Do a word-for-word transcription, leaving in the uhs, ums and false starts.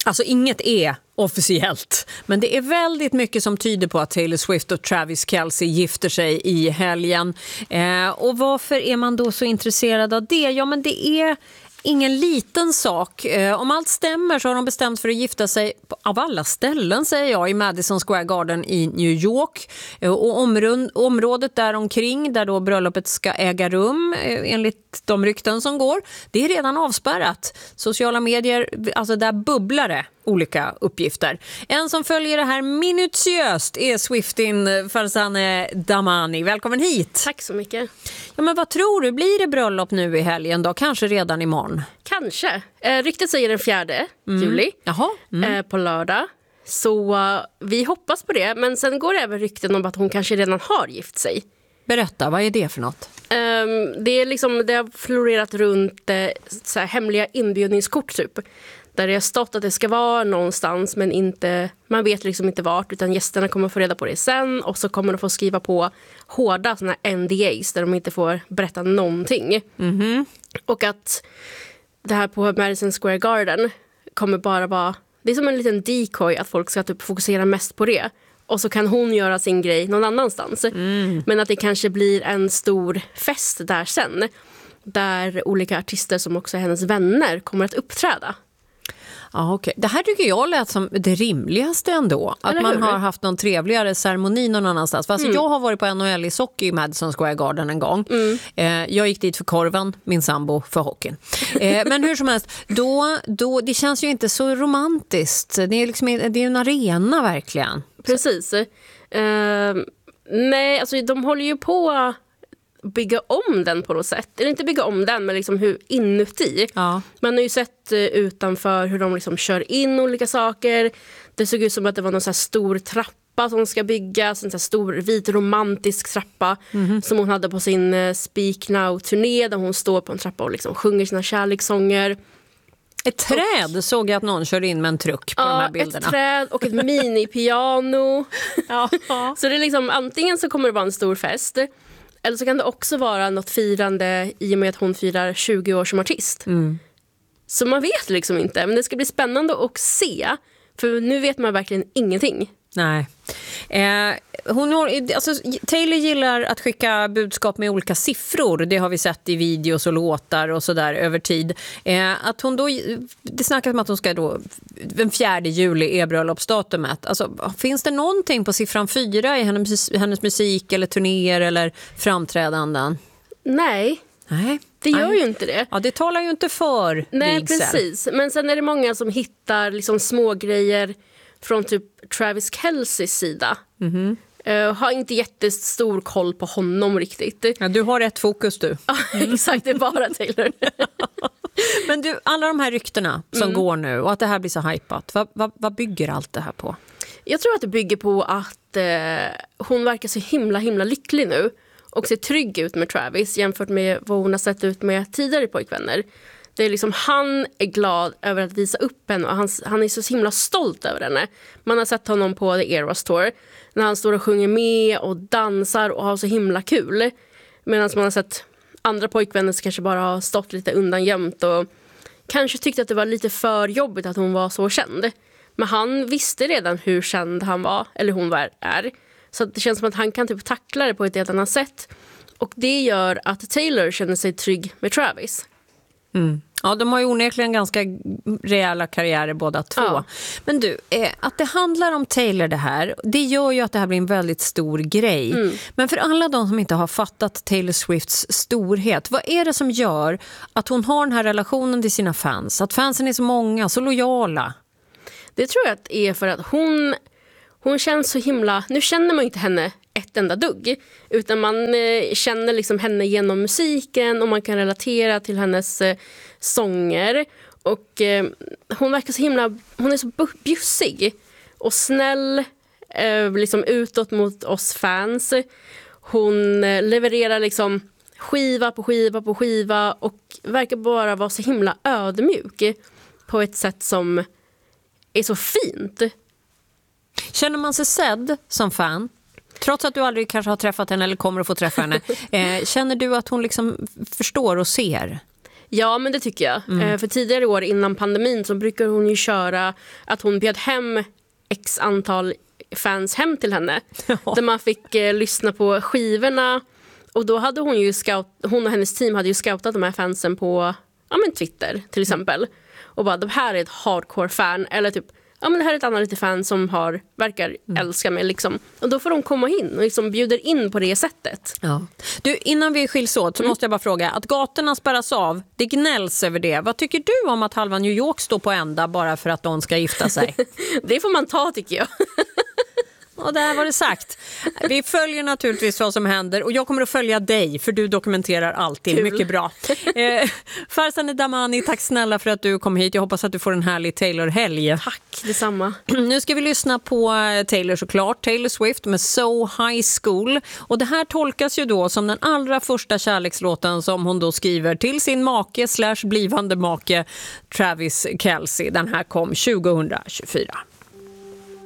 Alltså inget är officiellt, men det är väldigt mycket som tyder på att Taylor Swift och Travis Kelce gifter sig i helgen. Eh, och varför är man då så intresserad av det? Ja, men det är ingen liten sak. Eh, om allt stämmer så har de bestämt för att gifta sig på, av alla ställen, säger jag, i Madison Square Garden i New York. Eh, och omrund, området där omkring där då bröllopet ska äga rum, eh, enligt de rykten som går, det är redan avspärrat. Sociala medier, alltså där bubblar det olika uppgifter. En som följer det här minutiöst är Swiftin Farzaneh Damani. Välkommen hit. Tack så mycket. Ja, men vad tror du? Blir det bröllop nu i helgen då? Kanske redan imorgon? Kanske. Eh, ryktet säger den fjärde mm. juli. Jaha. Mm. Eh, på lördag. Så uh, vi hoppas på det. Men sen går det även rykten om att hon kanske redan har gift sig. Berätta, vad är det för något? Um, det, är liksom, det har florerat runt eh, så här, hemliga inbjudningskort typ. Där det har stått att det ska vara någonstans, men inte, man vet liksom inte vart, utan gästerna kommer få reda på det sen. Och så kommer de få skriva på hårda såna N D As där de inte får berätta någonting. Mm-hmm. Och att det här på Madison Square Garden kommer bara vara, det är som en liten decoy att folk ska typ fokusera mest på det. Och så kan hon göra sin grej någon annanstans. Mm. Men att det kanske blir en stor fest där sen. Där olika artister som också är hennes vänner kommer att uppträda. Ja, okej. Det här tycker jag lät som det rimligaste ändå. Att Eller man hur? har haft någon trevligare ceremoni någon annanstans. För alltså, Mm. jag har varit på N H L i hockey i Madison Square Garden en gång. Mm. Eh, jag gick dit för korven, min sambo för hockeyn. Eh, men hur som helst, då, då, det känns ju inte så romantiskt. Det är, liksom, det är en arena verkligen. Precis. Uh, nej, alltså de håller ju på att bygga om den på något sätt. Eller inte bygga om den, men liksom hur inuti. Ja. Man har ju sett uh, utanför hur de liksom kör in olika saker. Det såg ut som att det var någon så här stor trappa som ska byggas. En så här stor vit romantisk trappa Mm-hmm. som hon hade på sin uh, Speak Now-turné. Där hon står på en trappa och liksom sjunger sina kärlekssånger. Ett träd såg jag att någon kör in med en truck på Ja, de här bilderna. ett träd och ett mini-piano. Ja. Så det är liksom, antingen så kommer det vara en stor fest, eller så kan det också vara något firande i och med att hon firar tjugo år som artist. Mm. Så man vet liksom inte, men det ska bli spännande att se. För nu vet man verkligen ingenting. Nej. Eh, hon har, alltså, Taylor gillar att skicka budskap med olika siffror. Det har vi sett i videos och låtar och sådär över tid. Eh, att hon då, det snackas om att hon ska då, den fjärde juli är bröllopsdatumet. Alltså, finns det någonting på siffran fyra i hennes, hennes musik eller turnéer eller framträdanden? Nej, Nej. det gör Nej. ju inte det. Ja, det talar ju inte för Nej, vigsel. precis. Men sen är det många som hittar liksom små grejer från typ Travis Kelces sida. Mm-hmm. Uh, har inte jättestor koll på honom riktigt. Ja, du har rätt fokus du. Exakt, det är bara Taylor. Men du, alla de här ryktena som mm. går nu och att det här blir så hypat, vad, vad, vad bygger allt det här på? Jag tror att det bygger på att eh, hon verkar så himla himla lycklig nu och ser trygg ut med Travis jämfört med vad hon har sett ut med tidigare pojkvänner. Det är liksom, han är glad över att visa upp henne och han, han är så himla stolt över henne. Man har sett honom på The Eras Tour när han står och sjunger med och dansar och har så himla kul. Medan man har sett andra pojkvänner som kanske bara har stått lite undangömt och kanske tyckte att det var lite för jobbigt att hon var så känd. Men han visste redan hur känd han var, eller hon var, är. Så det känns som att han kan typ tackla det på ett helt annat sätt. Och det gör att Taylor känner sig trygg med Travis. Mm. Ja, de har ju onekligen ganska rejäla karriärer båda två. Ja. Men du, eh, att det handlar om Taylor det här, det gör ju att det här blir en väldigt stor grej. Mm. Men för alla de som inte har fattat Taylor Swifts storhet, vad är det som gör att hon har den här relationen till sina fans? Att fansen är så många, så lojala? Det tror jag att är för att hon, hon känns så himla... Nu känner man inte henne ett enda dugg. Utan man eh, känner liksom henne genom musiken och man kan relatera till hennes eh, sånger. Och eh, hon verkar så himla... Hon är så bjussig och snäll eh, liksom utåt mot oss fans. Hon eh, levererar liksom skiva på skiva på skiva och verkar bara vara så himla ödmjuk på ett sätt som är så fint. Känner man sig sedd som fan? Trots att du aldrig kanske har träffat henne eller kommer att få träffa henne. Eh, känner du att hon liksom förstår och ser? Ja, men det tycker jag. Mm. Eh, för tidigare år innan pandemin så brukar hon ju köra att hon bjöd hem x antal fans hem till henne. Ja. Där man fick eh, lyssna på skivorna. Och då hade hon ju scout, hon och hennes team hade ju scoutat de här fansen på ja, men Twitter till exempel. Mm. Och bara, det här är ett hardcore-fan. Eller typ, ja men det här är ett annat lite fan som har, verkar mm. älska mig liksom. Och då får de komma in och liksom bjuder in på det sättet. Ja. Du, innan vi skiljs åt så mm. måste jag bara fråga, att gatorna spärras av, det gnälls över det. Vad tycker du om att halva New York står på ända bara för att de ska gifta sig? Det får man ta, tycker jag. Och där var det sagt. Vi följer naturligtvis vad som händer och jag kommer att följa dig för du dokumenterar alltid. Kul. Mycket bra. Eh, Farzaneh Damani, tack snälla för att du kom hit. Jag hoppas att du får en härlig Taylor-helg. Tack, detsamma. Nu ska vi lyssna på Taylor såklart. Taylor Swift med So High School. Och det här tolkas ju då som den allra första kärlekslåten som hon då skriver till sin make slash blivande make Travis Kelce. Den här kom tjugohundratjugofyra.